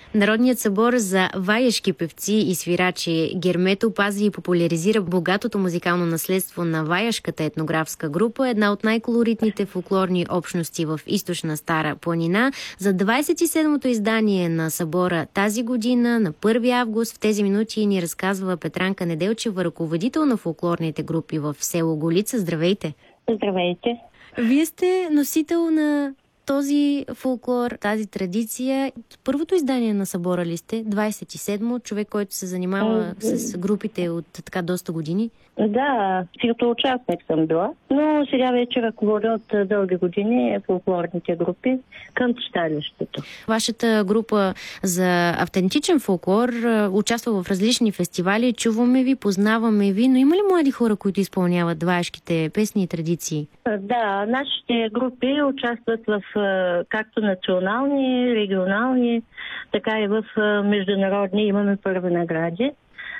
Народният събор за ваяшки певци и свирачи Гермето пази и популяризира богатото музикално наследство на ваяшката етнографска група, една от най-колоритните фолклорни общности в източна Стара планина. За 27-то издание на събора тази година, на 1 август, в тези минути ни разказва Петранка Неделчева, ръководител на фолклорните групи в село Голица. Здравейте! Здравейте! Вие сте носител на този фолклор, тази традиция. Първото издание на събора ли сте? 27-мо, човек, който се занимава с групите от така доста години? Да, като участник съм била, но сега вече ръководя от дълги години фолклорните групи към читалището. Вашата група за автентичен фолклор участва в различни фестивали. Чуваме ви, познаваме ви, но има ли млади хора, които изпълняват ваяшките песни и традиции? Да, нашите групи участват в както национални, регионални, така и в международни. Имаме първи награди.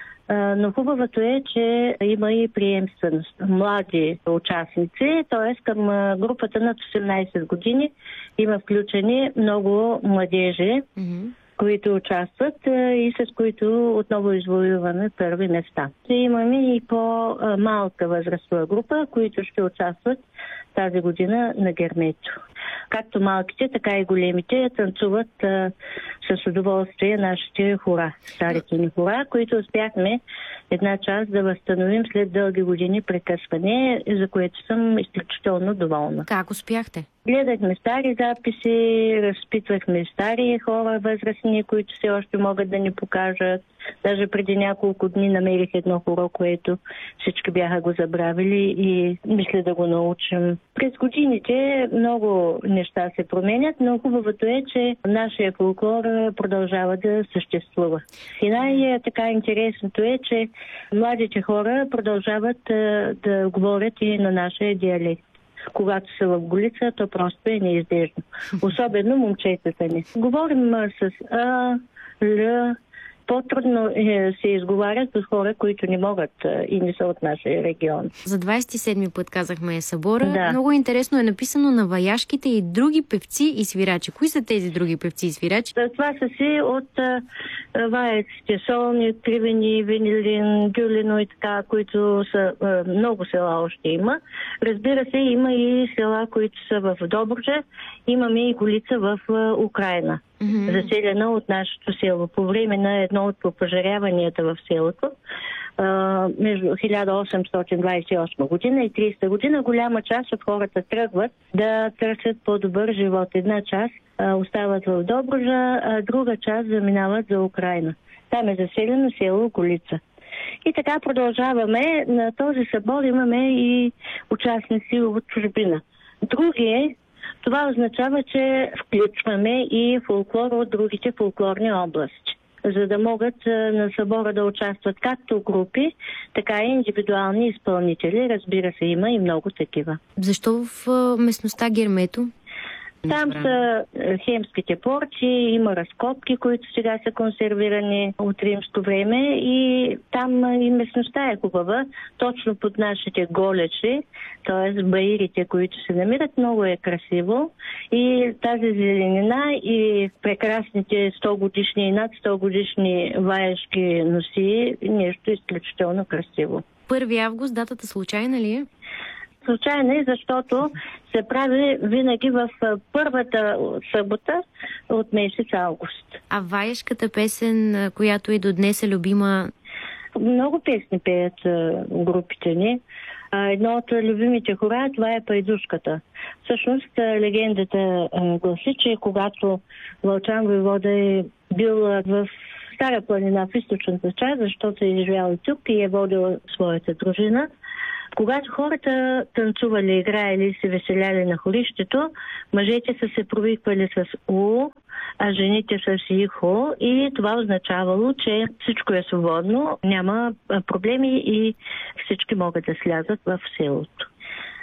Но хубавото е, че има и приемственост. Млади участници, т.е. към групата над 18 години има включени много младежи, които участват и с които отново извоюваме първи места. Имаме и по-малка възрастова група, които ще участват тази година на Гермето. Както малките, така и големите танцуват с удоволствие нашите хора, старите ни хора, които успяхме една част да възстановим след дълги години прекъсване, за което съм изключително доволна. Как успяхте? Гледахме стари записи, разпитвахме стари хора, възрастни, които все още могат да ни покажат. Даже преди няколко дни намерих едно хоро, което всички бяха го забравили и мисля да го научим. През годините много неща се променят, но хубавото е, че нашия фолклор продължава да съществува. И най-така интересното е, че младите хора продължават да говорят и на нашия диалект. Когато са в Голица, то просто е неизбежно. Особено момчетата ни. Говорим с Л. По-трудно се изговарят с хора, които не могат и не са от нашия регион. За 27-ми път казахме събора. Да. Много интересно е написано на ваяшките и други певци и свирачи. Кои са тези други певци и свирачи? Това са си от ваяците Солни, Кривени, Венилин, Гюлино и така, които са много села още има. Разбира се, има и села, които са в Добруджа. Имаме и Голица в Украйна. Заселена от нашето село. По време на едно от попожаряванията в селото, между 1828 година и 30 година, голяма част от хората тръгват да търсят по-добър живот. Една част остават в Добруджа, а друга част заминават за Украйна. Там е заселено село Голица. И така продължаваме. На този събор имаме и участници от чужбина. Това означава, че включваме и фолклор от другите фолклорни области, за да могат на събора да участват както групи, така и индивидуални изпълнители. Разбира се, има и много такива. Защо в местността Гермето? Там са хемските порти, има разкопки, които сега са консервирани от римско време и там и местността е хубава. Точно под нашите голечи, т.е. баирите, които се намират, много е красиво. И тази зеленина и прекрасните 100 годишни и над 100 годишни ваяшки носи, нещо изключително красиво. 1 август, датата случайна ли е? Случайно е, защото се прави винаги в първата събота от месец август. А ваяшката песен, която и до днес е любима? Много песни пеят групите ни. Едно от любимите хора, това е Пайдушката. Всъщност легендата гласи, че когато Вълчан войвода е бил в Стара планина в източната част, защото е изживял и тук и е водил своята дружина, когато хората танцували, играели и се веселяли на хорището, мъжете са се провиквали с У, а жените с Ихо и това означавало, че всичко е свободно, няма проблеми и всички могат да слязат в селото.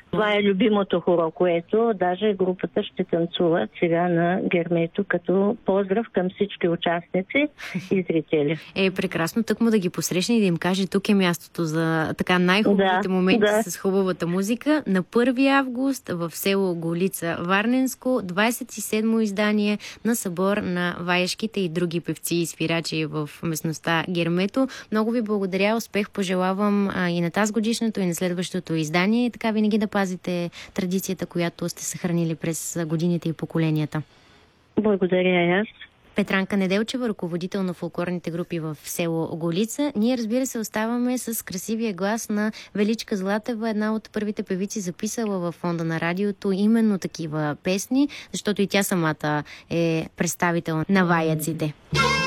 Това е любимото хоро, което даже групата ще танцува сега на Гермето, като поздрав към всички участници и зрители. Прекрасно, тъкмо да ги посрещне и да им каже, тук е мястото за така най-хубавите моменти с хубавата музика. На 1 август в село Голица, Варненско, 27-мо издание на събор на ваяшките и други певци и свирачи в местността Гермето. Много ви благодаря, успех пожелавам и на тази годишното, и на следващото издание. И така винаги да пазите традицията, която сте съхранили през годините и поколенията. Благодаря и аз. Петранка Неделчева, ръководител на фолклорните групи в село Голица. Ние, разбира се, оставаме с красивия глас на Величка Златева, една от първите певици, записала във фонда на радиото именно такива песни, защото и тя самата е представител на ваяците.